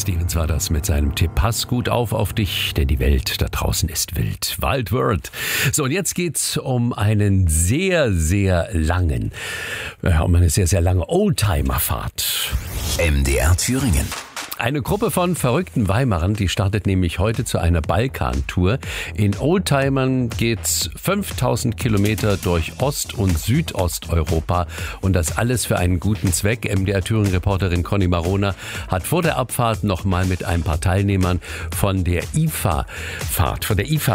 Stevens war das mit seinem Tipp. Pass gut auf dich, denn die Welt da draußen ist wild. Wild World. So, und jetzt geht's um einen sehr, sehr lange Oldtimer-Fahrt. MDR Thüringen. Eine Gruppe von verrückten Weimarern, die startet nämlich heute zu einer Balkantour. In Oldtimern geht's 5000 Kilometer durch Ost- und Südosteuropa und das alles für einen guten Zweck. MDR Thüringen-Reporterin Conny Marona hat vor der Abfahrt noch mal mit ein paar Teilnehmern von der IFA-Fahrt,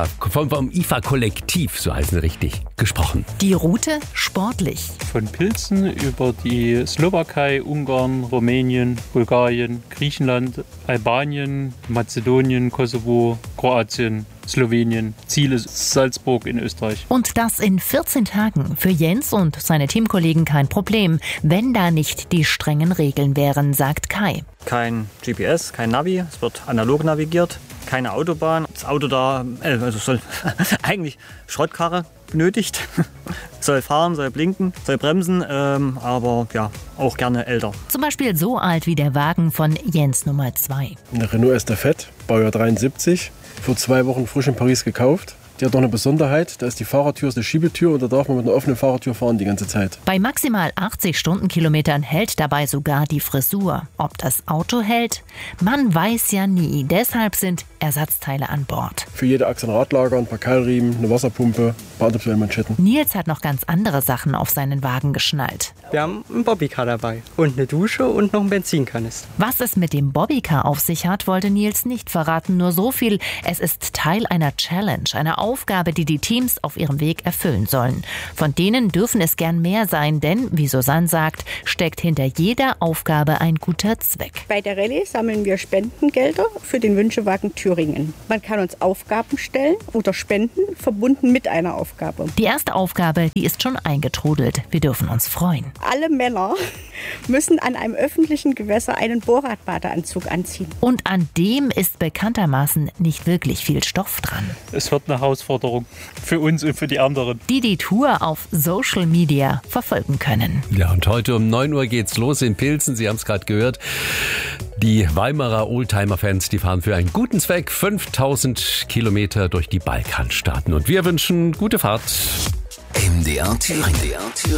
vom IFA-Kollektiv, so heißen sie richtig, gesprochen. Die Route sportlich. Von Pilzen über die Slowakei, Ungarn, Rumänien, Bulgarien, Griechenland, Albanien, Mazedonien, Kosovo, Kroatien, Slowenien. Ziel ist Salzburg in Österreich. Und das in 14 Tagen. Für Jens und seine Teamkollegen kein Problem, wenn da nicht die strengen Regeln wären, sagt Kai. Kein GPS, kein Navi, es wird analog navigiert, keine Autobahn. Das Auto da, soll eigentlich Schrottkarre benötigt. Soll fahren, soll blinken, soll bremsen, aber ja, auch gerne älter. Zum Beispiel so alt wie der Wagen von Jens Nummer 2. Eine Renault Estafette, Baujahr 73, vor 2 Wochen frisch in Paris gekauft. Die hat noch eine Besonderheit, da ist die Fahrertür eine Schiebetür und da darf man mit einer offenen Fahrertür fahren die ganze Zeit. Bei maximal 80 Stundenkilometern hält dabei sogar die Frisur. Ob das Auto hält? Man weiß ja nie, deshalb sind Ersatzteile an Bord. Für jede Achse ein Radlager, ein paar Keilriemen, eine Wasserpumpe, ein paar Manschetten. Nils hat noch ganz andere Sachen auf seinen Wagen geschnallt. Wir haben ein Bobbycar dabei und eine Dusche und noch ein Benzinkanister. Was es mit dem Bobbycar auf sich hat, wollte Nils nicht verraten. Nur so viel, es ist Teil einer Challenge, einer Aufgabe, die die Teams auf ihrem Weg erfüllen sollen. Von denen dürfen es gern mehr sein, denn, wie Susanne sagt, steckt hinter jeder Aufgabe ein guter Zweck. Bei der Rallye sammeln wir Spendengelder für den Wünschewagen Thüringen. Man kann uns Aufgaben stellen oder spenden, verbunden mit einer Aufgabe. Die erste Aufgabe, die ist schon eingetrudelt. Wir dürfen uns freuen. Alle Männer müssen an einem öffentlichen Gewässer einen Bohrradbadeanzug anziehen. Und an dem ist bekanntermaßen nicht wirklich viel Stoff dran. Es wird eine Herausforderung für uns und für die anderen. Die Tour auf Social Media verfolgen können. Ja, und heute um 9 Uhr geht's los in Pilzen. Sie haben es gerade gehört. Die Weimarer Oldtimer-Fans, die fahren für einen guten Zweck 5000 Kilometer durch die Balkanstaaten. Und wir wünschen gute Fahrt. MDR Thüringen.